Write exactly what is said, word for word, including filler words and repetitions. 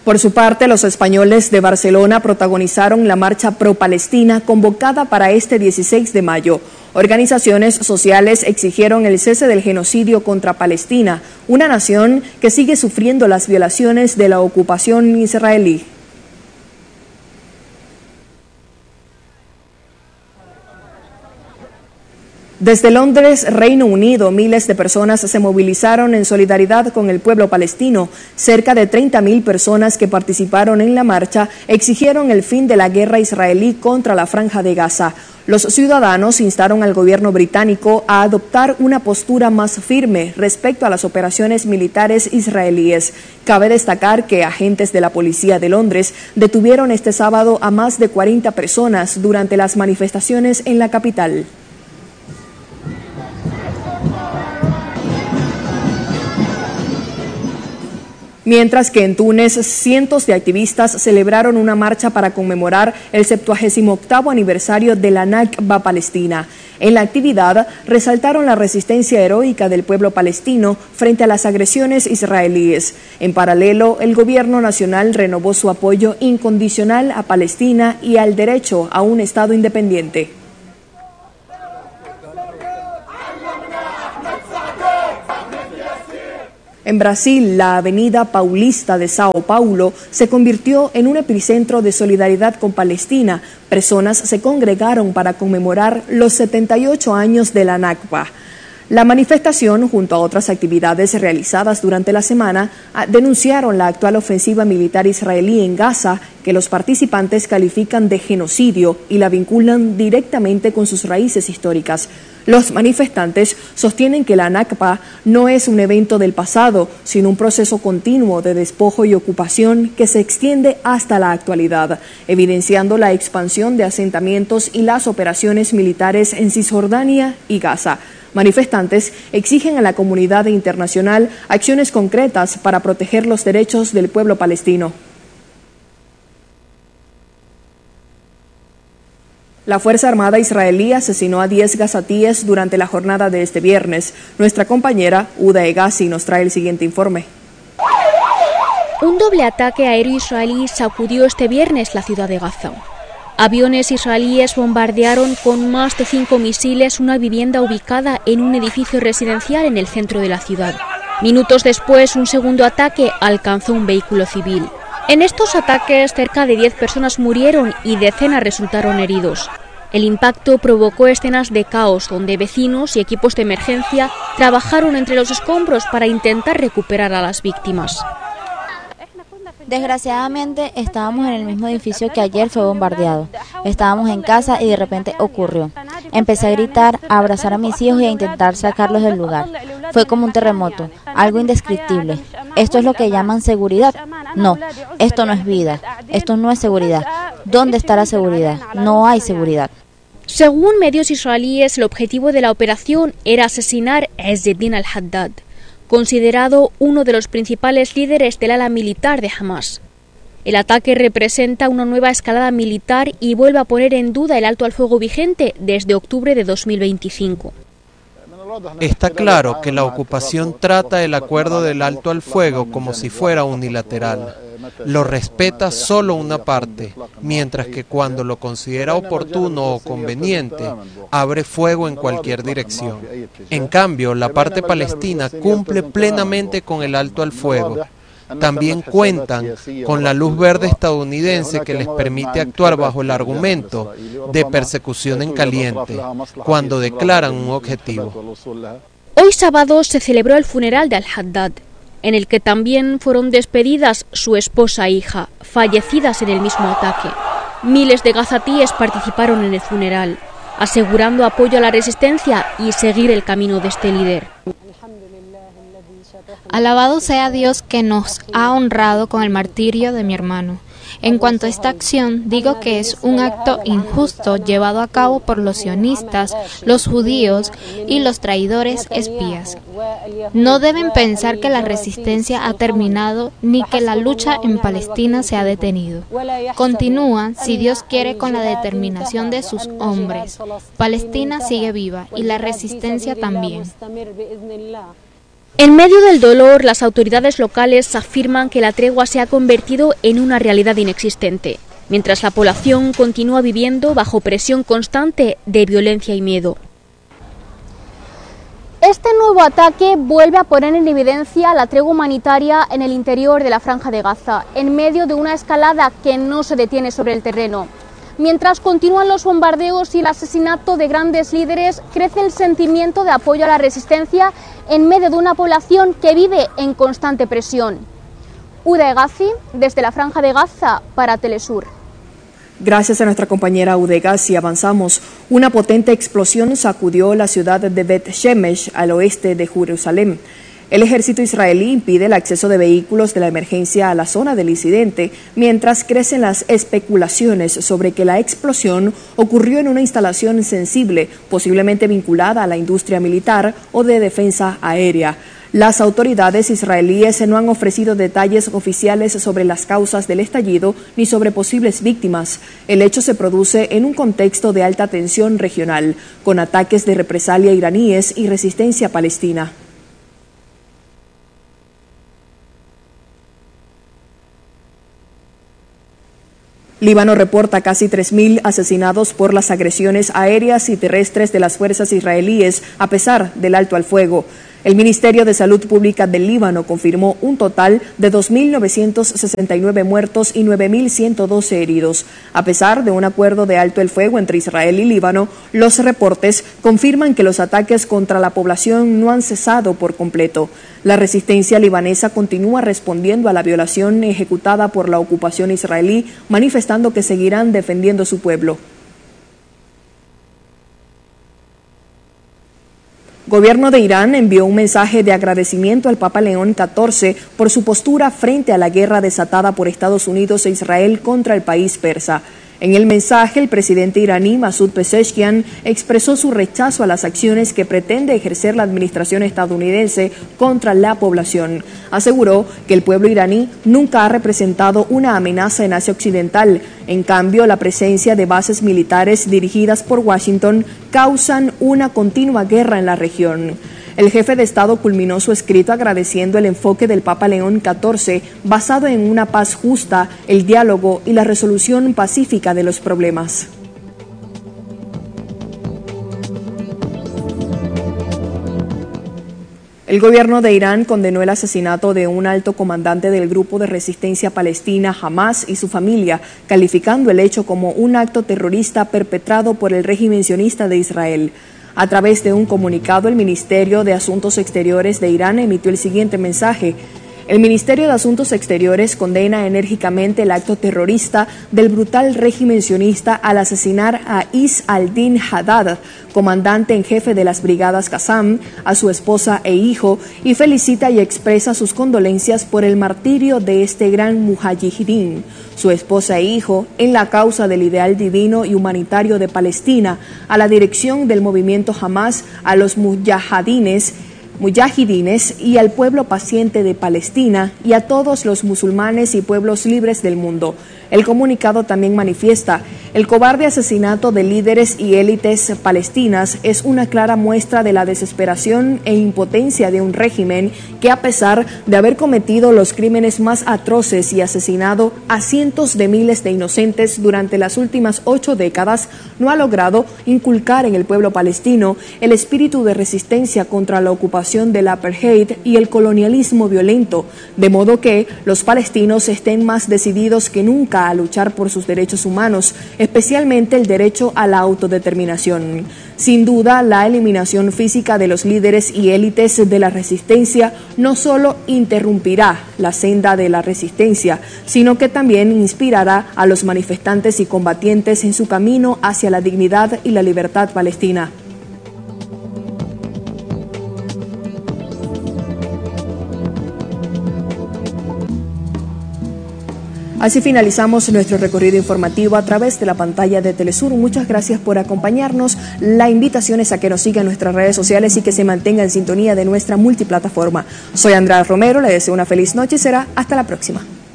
Por su parte, los españoles de Barcelona protagonizaron la marcha pro-Palestina convocada para este dieciséis de mayo. Organizaciones sociales exigieron el cese del genocidio contra Palestina, una nación que sigue sufriendo las violaciones de la ocupación israelí. Desde Londres, Reino Unido, miles de personas se movilizaron en solidaridad con el pueblo palestino. Cerca de treinta mil personas que participaron en la marcha exigieron el fin de la guerra israelí contra la Franja de Gaza. Los ciudadanos instaron al gobierno británico a adoptar una postura más firme respecto a las operaciones militares israelíes. Cabe destacar que agentes de la policía de Londres detuvieron este sábado a más de cuarenta personas durante las manifestaciones en la capital. Mientras que en Túnez, cientos de activistas celebraron una marcha para conmemorar el septuagésimo octavo aniversario de la Nakba palestina. En la actividad resaltaron la resistencia heroica del pueblo palestino frente a las agresiones israelíes. En paralelo, el gobierno nacional renovó su apoyo incondicional a Palestina y al derecho a un Estado independiente. En Brasil, la avenida Paulista de Sao Paulo se convirtió en un epicentro de solidaridad con Palestina. Personas se congregaron para conmemorar los setenta y ocho años de la Nakba. La manifestación, junto a otras actividades realizadas durante la semana, denunciaron la actual ofensiva militar israelí en Gaza, que los participantes califican de genocidio y la vinculan directamente con sus raíces históricas. Los manifestantes sostienen que la Nakba no es un evento del pasado, sino un proceso continuo de despojo y ocupación que se extiende hasta la actualidad, evidenciando la expansión de asentamientos y las operaciones militares en Cisjordania y Gaza. Manifestantes exigen a la comunidad internacional acciones concretas para proteger los derechos del pueblo palestino. La Fuerza Armada israelí asesinó a diez gazatíes durante la jornada de este viernes. Nuestra compañera Uda Egassi nos trae el siguiente informe. Un doble ataque aéreo israelí sacudió este viernes la ciudad de Gaza. Aviones israelíes bombardearon con más de cinco misiles una vivienda ubicada en un edificio residencial en el centro de la ciudad. Minutos después, un segundo ataque alcanzó un vehículo civil. En estos ataques, cerca de diez personas murieron y decenas resultaron heridos. El impacto provocó escenas de caos, donde vecinos y equipos de emergencia trabajaron entre los escombros para intentar recuperar a las víctimas. Desgraciadamente, estábamos en el mismo edificio que ayer fue bombardeado. Estábamos en casa y de repente ocurrió. Empecé a gritar, a abrazar a mis hijos y a intentar sacarlos del lugar. Fue como un terremoto, algo indescriptible. ¿Esto es lo que llaman seguridad? No, esto no es vida, esto no es seguridad. ¿Dónde está la seguridad? No hay seguridad. Según medios israelíes, el objetivo de la operación era asesinar a Ezzeddin al-Haddad, considerado uno de los principales líderes del ala militar de Hamas. El ataque representa una nueva escalada militar y vuelve a poner en duda el alto al fuego vigente desde octubre de dos mil veinticinco. Está claro que la ocupación trata el acuerdo del alto al fuego como si fuera unilateral. Lo respeta solo una parte, mientras que cuando lo considera oportuno o conveniente, abre fuego en cualquier dirección. En cambio, la parte palestina cumple plenamente con el alto al fuego. También cuentan con la luz verde estadounidense que les permite actuar bajo el argumento de persecución en caliente, cuando declaran un objetivo. Hoy sábado se celebró el funeral de al-Haddad, en el que también fueron despedidas su esposa e hija, fallecidas en el mismo ataque. Miles de gazatíes participaron en el funeral, asegurando apoyo a la resistencia y seguir el camino de este líder. Alabado sea Dios que nos ha honrado con el martirio de mi hermano. En cuanto a esta acción, digo que es un acto injusto llevado a cabo por los sionistas, los judíos y los traidores espías. No deben pensar que la resistencia ha terminado ni que la lucha en Palestina se ha detenido. Continúa, si Dios quiere, con la determinación de sus hombres. Palestina sigue viva y la resistencia también. En medio del dolor, las autoridades locales afirman que la tregua se ha convertido en una realidad inexistente, mientras la población continúa viviendo bajo presión constante de violencia y miedo. Este nuevo ataque vuelve a poner en evidencia la tregua humanitaria en el interior de la Franja de Gaza, en medio de una escalada que no se detiene sobre el terreno. Mientras continúan los bombardeos y el asesinato de grandes líderes, crece el sentimiento de apoyo a la resistencia en medio de una población que vive en constante presión. Uda Egazi, desde la Franja de Gaza, para Telesur. Gracias a nuestra compañera Udegasi avanzamos. Una potente explosión sacudió la ciudad de Bet Shemesh al oeste de Jerusalén. El ejército israelí impide el acceso de vehículos de la emergencia a la zona del incidente, mientras crecen las especulaciones sobre que la explosión ocurrió en una instalación sensible, posiblemente vinculada a la industria militar o de defensa aérea. Las autoridades israelíes no han ofrecido detalles oficiales sobre las causas del estallido ni sobre posibles víctimas. El hecho se produce en un contexto de alta tensión regional, con ataques de represalia iraníes y resistencia palestina. Líbano reporta casi tres mil asesinados por las agresiones aéreas y terrestres de las fuerzas israelíes, a pesar del alto al fuego. El Ministerio de Salud Pública del Líbano confirmó un total de dos mil novecientos sesenta y nueve muertos y nueve mil ciento doce heridos. A pesar de un acuerdo de alto el fuego entre Israel y Líbano, los reportes confirman que los ataques contra la población no han cesado por completo. La resistencia libanesa continúa respondiendo a la violación ejecutada por la ocupación israelí, manifestando que seguirán defendiendo su pueblo. Gobierno de Irán envió un mensaje de agradecimiento al Papa León catorce por su postura frente a la guerra desatada por Estados Unidos e Israel contra el país persa. En el mensaje, el presidente iraní Masoud Pezeshkian expresó su rechazo a las acciones que pretende ejercer la administración estadounidense contra la población. Aseguró que el pueblo iraní nunca ha representado una amenaza en Asia Occidental. En cambio, la presencia de bases militares dirigidas por Washington causan una continua guerra en la región. El jefe de Estado culminó su escrito agradeciendo el enfoque del Papa León catorce basado en una paz justa, el diálogo y la resolución pacífica de los problemas. El gobierno de Irán condenó el asesinato de un alto comandante del grupo de resistencia palestina Hamas y su familia, calificando el hecho como un acto terrorista perpetrado por el régimen sionista de Israel. A través de un comunicado, el Ministerio de Asuntos Exteriores de Irán emitió el siguiente mensaje. El Ministerio de Asuntos Exteriores condena enérgicamente el acto terrorista del brutal régimen sionista al asesinar a Is al-Din Haddad, comandante en jefe de las brigadas Qassam, a su esposa e hijo, y felicita y expresa sus condolencias por el martirio de este gran mujahidín, su esposa e hijo, en la causa del ideal divino y humanitario de Palestina, a la dirección del movimiento Hamas, a los mujahidines, mujahidines y al pueblo paciente de Palestina y a todos los musulmanes y pueblos libres del mundo. El comunicado también manifiesta: el cobarde asesinato de líderes y élites palestinas es una clara muestra de la desesperación e impotencia de un régimen que, a pesar de haber cometido los crímenes más atroces y asesinado a cientos de miles de inocentes durante las últimas ocho décadas, no ha logrado inculcar en el pueblo palestino el espíritu de resistencia contra la ocupación del apartheid y el colonialismo violento, de modo que los palestinos estén más decididos que nunca a luchar por sus derechos humanos, especialmente el derecho a la autodeterminación. Sin duda, la eliminación física de los líderes y élites de la resistencia no solo interrumpirá la senda de la resistencia, sino que también inspirará a los manifestantes y combatientes en su camino hacia la dignidad y la libertad palestina. Así finalizamos nuestro recorrido informativo a través de la pantalla de Telesur. Muchas gracias por acompañarnos. La invitación es a que nos sigan en nuestras redes sociales y que se mantenga en sintonía de nuestra multiplataforma. Soy Andrea Romero, le deseo una feliz noche y será hasta la próxima.